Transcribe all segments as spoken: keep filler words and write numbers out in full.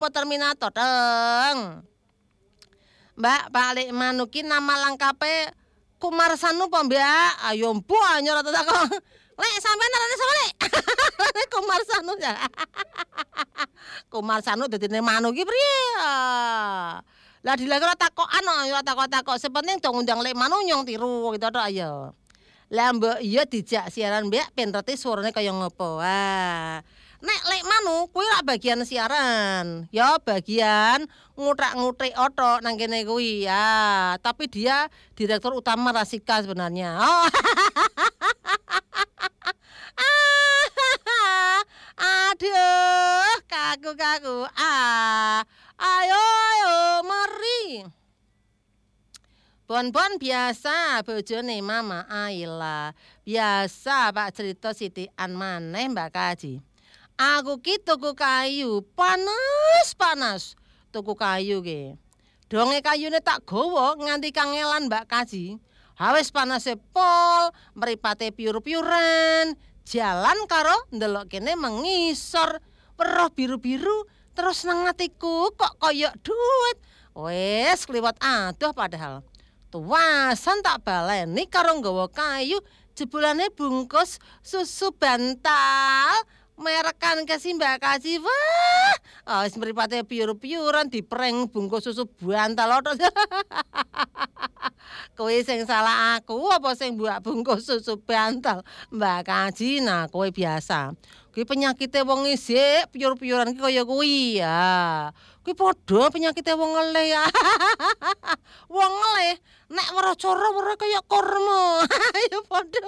Terminator teng. Mbak balik manuki nama lengkape Kumarsanu apa Mbak? Ayo mpu anyor ta kok. Lek sampean arane sapa Lek? Kumarsanu ya. Kumarsanu dadine manuki priye? Lah dilek ora takokan ora takok-takok, sepenting dong undang Lek Manu nyong tiru gitu tok ayo. Lah mbok iya dijak siaran Mbak ben reti suarane kaya ngopo. Wah. Nek Lek Manu kuwi lak bagian siaran, ya bagian ngutak-ngutik otok nang kene kuwi ya. Tapi dia direktur utama Rasika sebenarnya. Oh. Aduh, kaku-kaku. Ah. Ayo ayo mari. Bon-bon biasa bojone Mama Aila. Biasa Pak cerita sitikan maneh Mbak Kaji. Aku ki tuku kayu panas-panas tuku kayu ki. Donge kayune tak gawa nganti kangelan Mbak Kaji. Hawes panase pol, mripate piur-piuran, jalan karo ndelok kene mengisor, weruh biru-biru terus nang atiku kok kaya duit. Wes kliwat adoh padahal. Tuwasan tak baleni karo nggawa kayu jebulane bungkus susu bantal. Merekan kasih Mbak Kasih, wah, oh, mripate piur-piuran dipreng bungkus susu bantal otot. Kowe sing salah aku apa sing buak bungkus susu bantal Mbak Kaji? Nah kowe biasa kuwi penyakite wong isik piur-piuran ki kaya kuwi ya. Kuwi padha penyakite wong ngelih ya. Wong ngelih nek weruh cara weruh kaya kurma. Ya padha.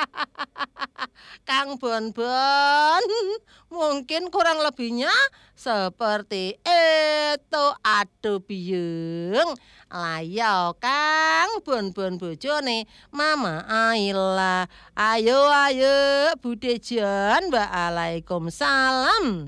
Kang Bon-bon mungkin kurang lebihnya seperti itu. Aduh biyung layo Kang Bon-bon bojone Mama Aila. Ayo ayo Budejan Waalaikumsalam.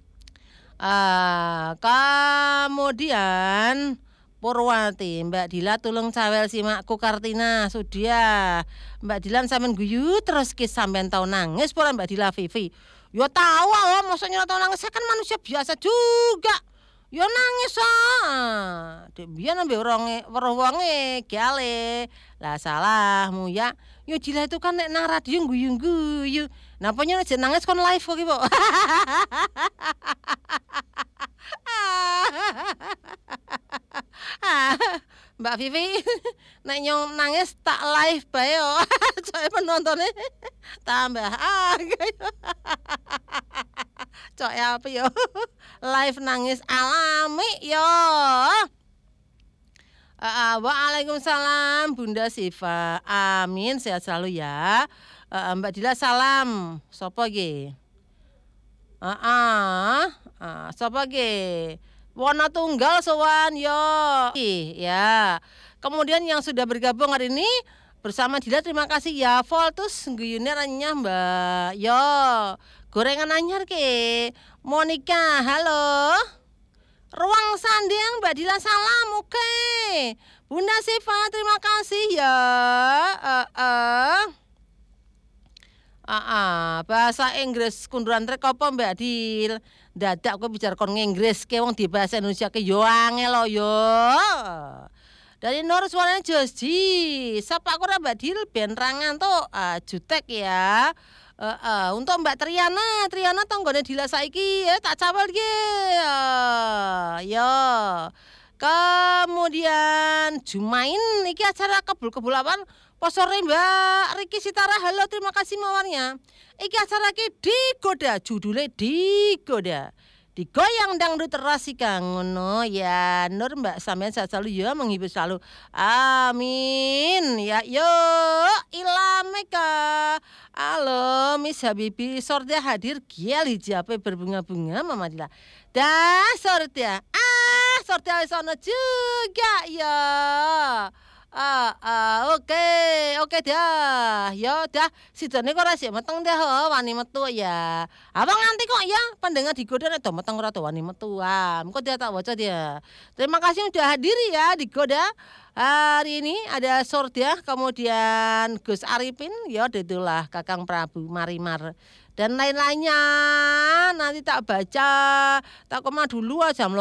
Uh, kemudian Purwati, Mbak Dila tulung cawel simakku Kartina Sudia. Mbak Dilan sampean guyu terus ki sampean tau nangis pura Mbak Dila Vivi. Ya tahu ah, maksudnya tau nangis saya kan manusia biasa juga. Ya nangis ah. Dek biyen ambek wonge weruh wonge gale. Lah salahmu ya. Ya Dila itu kan nek nang radio guyu-guyu. Napa nyen aja nangis kon live kok ki, Po. Mbak Vivi, nek nyong nangis tak live bae yo. Soale penontonnya tambah akeh. Cok apa yo? Live nangis alami yo. Uh, Waalaikumsalam Bunda Siva. Amin sehat selalu ya. Uh, Mbak Dila salam. Sopo ge? Heeh. Uh, uh, Sopo ge? Warna tunggal sowan yo. Ya. Kemudian yang sudah bergabung hari ini bersama Dila terima kasih ya. Voltus guyune renyah Mbak. Yo. Gorengan anyar ke. Monica, halo. Ruang Sanding Mbak Dila salam. Oke. Okay. Bunda Siva terima kasih ya. Uh, uh. Ah, uh, bahasa Inggris kunduran trek apa Mbak Dil? Dadak kowe bicara kon Inggris ke wong di bahasa Indonesia ke yo angel lo yo. Dari Nur suaranya Joji. Sapa aku ora Mbak Dil ben rangan tuh uh, jutek ya. Uh, uh, untuk Mbak Triana, Triana tanggone Dila saiki ya tak cawel iki. Uh, yo. Kemudian Jumain iki acara kebul-kebul apaan? Posore Mbak Riki Sitara, halo terima kasih mawarnya. Iki acara ki digoda, judulnya digoda. Digoyang dangdut Rasika ngono ya. Nur Mbak sampean sehat selalu ya, menghibur selalu. Amin. Ya yo Ilameka. Halo Miss Habibi, Sortia hadir gial hijabe berbunga-bunga Mama Dila. Dah Sortia. Ah, Sortia wis ana juga ya. Ah, ah, oke, okay. oke okay, dah. Ya dah, sidane kok ora sik meteng dah, wani metu ya. Apa nganti kok ya pendengar digoda nek do meteng ora do wani metu. Ah, engko dia tak waca dia. Terima kasih sudah hadir ya digoda. Hari ini ada Sordia, kemudian Gus Arifin, ya itulah Kakang Prabu Marimar dan lain-lainnya nanti tak baca, tak koma dulu aja